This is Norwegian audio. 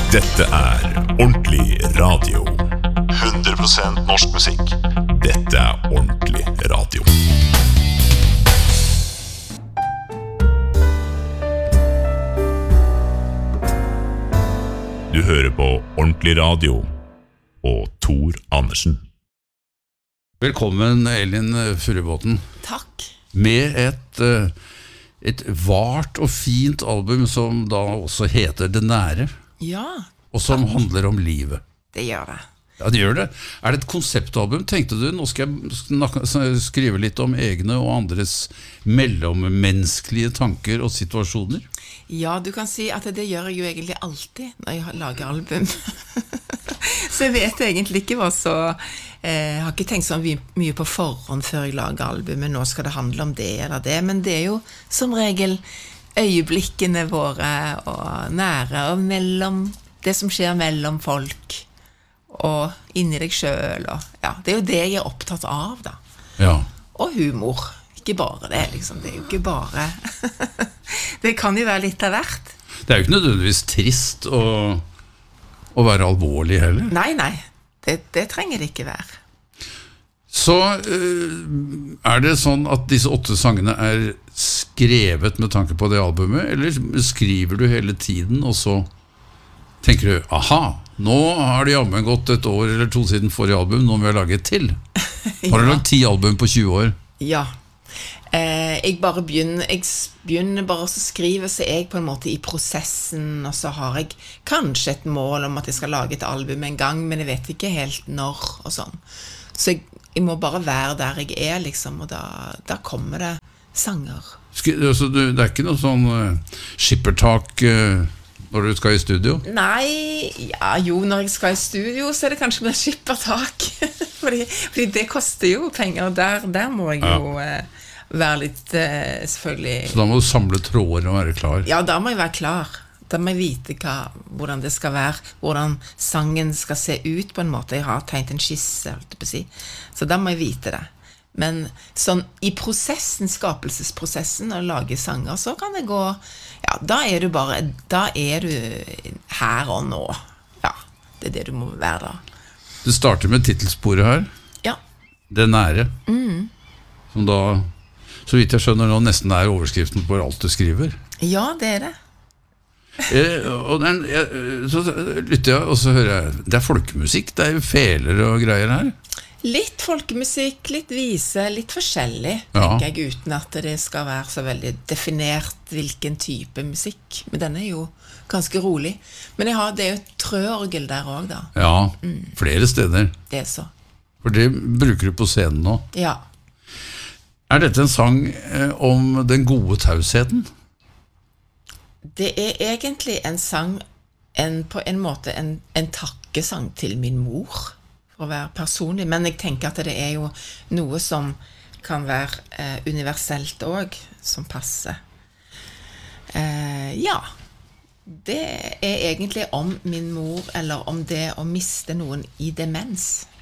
Dette ordentlig radio. 100% norsk musikk. Dette ordentlig radio. Du hører på ordentlig radio og Tor Andersen. Velkommen, Elin Furubotn. Takk. Med et vart og fint album som da også heter Det Nære, Ja, og som handler om livet. det gjør det. Ja, det gjør det. Det et konseptalbum? Tenkte du, nå skal jeg skrive litt om egne og andres mellommenneskelige tanker og situasjoner? Ja, du kan si at det gjør jeg jo egentlig alltid når jeg lager album. Så jeg vet egentlig ikke hva så... Jeg har ikke tenkt så mye på forhånd før jeg lager album, men nå skal det handle om det eller det. Men det jo som regel øyeblikkene våre og nære, og mellom det som skjer mellom folk og inni deg selv. Og, ja, det jo det jeg opptatt av da. Ja. Og humor. Ikke bare det, liksom. Det jo ikke bare... Det kan jo være litt av hvert. Det jo ikke nødvendigvis trist å være alvorlig heller. Nei. Det trenger det ikke være. Så det sånn at disse 8 sangene skrevet med tanke på det albumet, eller skriver du hele tiden, og så tenker du, aha, nå har det jammen gått et år eller 2 siden forrige album, nå må jeg lage et til. Har du lagt 10 album på 20 år? Ja. Jeg begynner bare å skrive, så jeg på en måte i prosessen, og så har jeg kanskje et mål om at jeg skal lage et album en gang, men jeg vet ikke helt når og sånn. Så jeg må bare være der jeg liksom, og da kommer det sanger. Så det ikke noe sånn skippertak når du skal i studio? Nei, ja, jo, når jeg skal i studio, så det kanskje med skippertak, fordi det koster jo penger, og der må jeg jo... være litt, selvfølgelig... Så da må du samle tråder og være klar? Ja, da må jeg være klar. Da må jeg vite hvordan det skal være, hvordan sangen skal se ut på en måte. Jeg har tegnet en skisse, holdt jeg på å si. Så da må jeg vite det. Men sånn, i prosessen, skapelsesprosessen, å lage sanger, så kan det gå... Ja, da du her og nå. Ja, det det du må være da. Du starter med titelsporet her. Ja. Det Nære. Som da... Så vidt jeg skjønner nå, nesten overskriften på alt du skriver. Ja, det det. Og så lytter jeg, og så hører jeg, det folkemusikk, det jo feler og greier her. Litt folkemusikk, litt vise, litt forskjellig, tenker jeg, uten at det skal være så veldig definert hvilken type musikk. Men den jo ganske rolig. Men det jo et trøorgel der også, da. Ja, flere steder. Det så. For det bruker du på scenen nå. Ja. Dette en sang om den gode tausheten? Det egentlig en sang, på en måte en takkesang til min mor, for å være personlig. Men jeg tenker at det jo noe som kan være universelt også, som passer. Ja, det egentlig om min mor, eller om det å miste noen i demens.